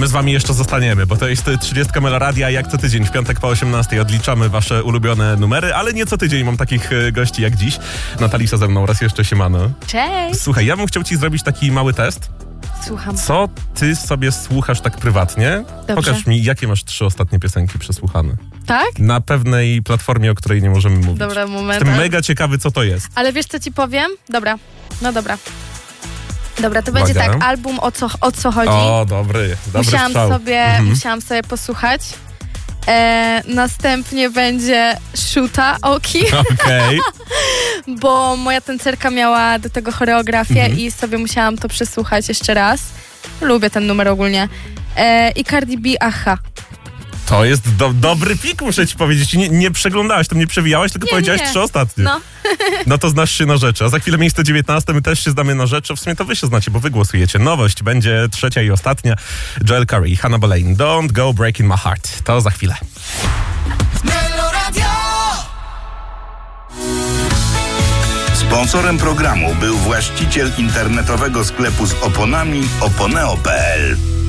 z wami jeszcze zostaniemy, bo to jest 30 Meloradia. Jak co tydzień w piątek po 18 odliczamy wasze ulubione numery, ale nie co tydzień mam takich gości jak dziś. Natalisa ze mną, raz jeszcze siemano. Cześć! Słuchaj, ja bym chciał ci zrobić taki mały test. Słucham. Co ty sobie słuchasz tak prywatnie? Dobrze. Pokaż mi, jakie masz 3 ostatnie piosenki przesłuchane. Tak? Na pewnej platformie, o której nie możemy mówić. Dobra, moment. Jestem mega ciekawy, co to jest. Ale wiesz, co ci powiem? Dobra, no dobra. Dobra, to będzie Uwaga. tak, album o co chodzi. O, dobry musiałam strzał. musiałam sobie posłuchać. Następnie będzie Shuta Oki, Okej. bo moja tancerka miała do tego choreografię i sobie musiałam to przesłuchać jeszcze raz. Lubię ten numer ogólnie. I Cardi B, Aha. To jest dobry pik, muszę ci powiedzieć. Nie przeglądałaś, tam nie przewijałaś, tylko powiedziałaś 3 ostatnie. No. No to znasz się na rzeczy. A za chwilę miejsce 19, my też się znamy na rzeczy. W sumie to wy się znacie, bo wy głosujecie. Nowość będzie 3 i ostatnia. Joel Curry, Hannah Boleyn. Don't go breaking my heart. To za chwilę. Sponsorem programu był właściciel internetowego sklepu z oponami oponeo.pl.